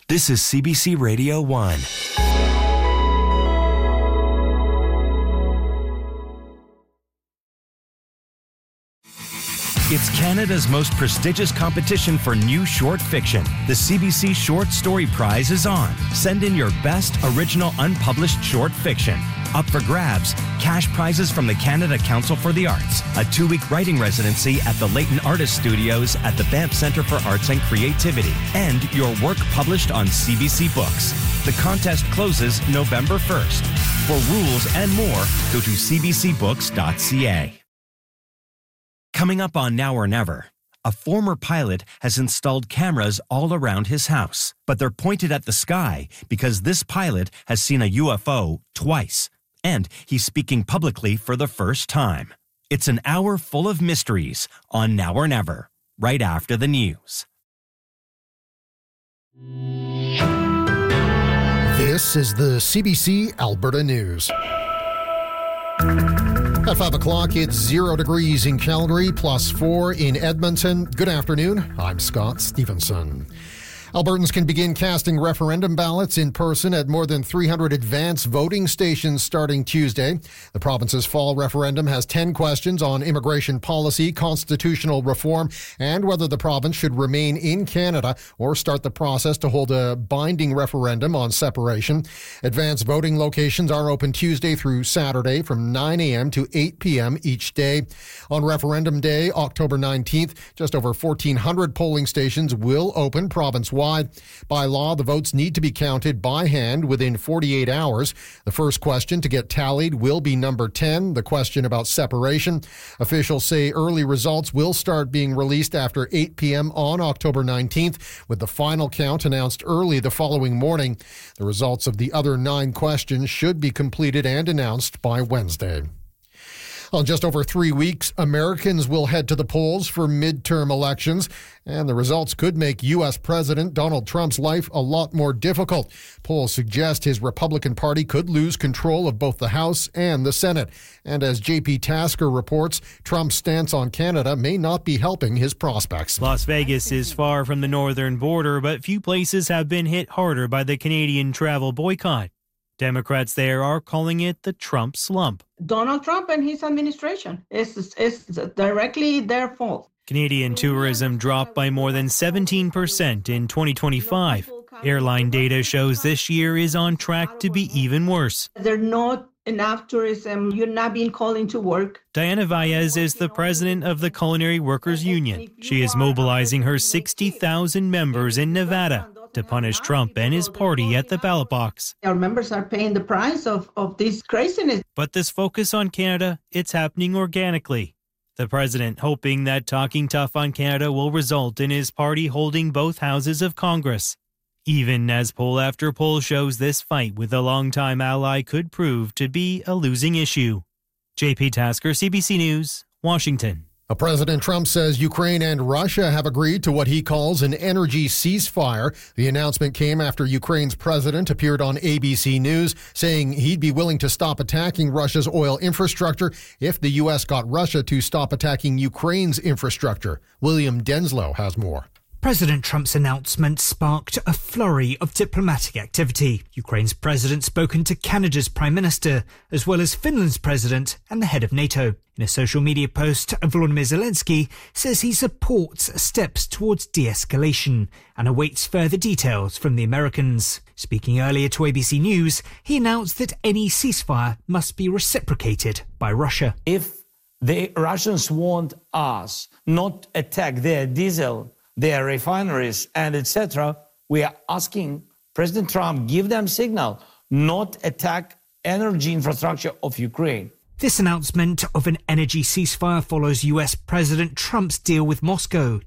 This is CBC Radio 1. It's Canada's most prestigious competition for new short fiction. The CBC Short Story Prize is on. Send in your best original unpublished short fiction. Up for grabs, cash prizes from the Canada Council for the Arts, a 2-week writing residency at the Leighton Artist Studios at the Banff Centre for Arts and Creativity, and your work published on CBC Books. The contest closes November 1st. For rules and more, go to cbcbooks.ca. Coming up on Now or Never, a former pilot has installed cameras all around his house, but they're pointed at the sky because this pilot has seen a UFO twice, and he's speaking publicly for the first time. It's an hour full of mysteries on Now or Never, right after the news. This is the CBC Alberta News. At 5 o'clock, it's 0 degrees in Calgary, +4 in Edmonton. Good afternoon. I'm Scott Stevenson. Albertans can begin casting referendum ballots in person at more than 300 advance voting stations starting Tuesday. The province's fall referendum has 10 questions on immigration policy, constitutional reform, and whether the province should remain in Canada or start the process to hold a binding referendum on separation. Advance voting locations are open Tuesday through Saturday from 9 a.m. to 8 p.m. each day. On referendum day, October 19th, just over 1,400 polling stations will open province-wide. By law, the votes need to be counted by hand within 48 hours. The first question to get tallied will be number 10, the question about separation. Officials say early results will start being released after 8 p.m. on October 19th, with the final count announced early the following morning. The results of the other 9 questions should be completed and announced by Wednesday. In just over 3 weeks, Americans will head to the polls for midterm elections, and the results could make U.S. President Donald Trump's life a lot more difficult. Polls suggest his Republican Party could lose control of both the House and the Senate. And as J.P. Tasker reports, Trump's stance on Canada may not be helping his prospects. Las Vegas is far from the northern border, but few places have been hit harder by the Canadian travel boycott. Democrats there are calling it the Trump slump. Donald Trump and his administration is directly their fault. Canadian tourism dropped by more than 17% in 2025. Airline data shows this year is on track to be even worse. There's not enough tourism. You're not being called into work. Diana Valles is the president of the Culinary Workers Union. She is mobilizing her 60,000 members in Nevada to punish Trump and his party at the ballot box. Our members are paying the price of this craziness. But this focus on Canada, it's happening organically. The president hoping that talking tough on Canada will result in his party holding both houses of Congress. Even as poll after poll shows this fight with a longtime ally could prove to be a losing issue. J.P. Tasker, CBC News, Washington. President Trump says Ukraine and Russia have agreed to what he calls an energy ceasefire. The announcement came after Ukraine's president appeared on ABC News, saying he'd be willing to stop attacking Russia's oil infrastructure if the U.S. got Russia to stop attacking Ukraine's infrastructure. William Denslow has more. President Trump's announcement sparked a flurry of diplomatic activity. Ukraine's president spoken to Canada's Prime Minister, as well as Finland's president and the head of NATO. In a social media post, Volodymyr Zelensky says he supports steps towards de-escalation and awaits further details from the Americans. Speaking earlier to ABC News, he announced that any ceasefire must be reciprocated by Russia. If the Russians want us not attack their diesel, their refineries, and etc., we are asking President Trump, give them signal, not attack energy infrastructure of Ukraine. This announcement of an energy ceasefire follows US President Trump's deal with Moscow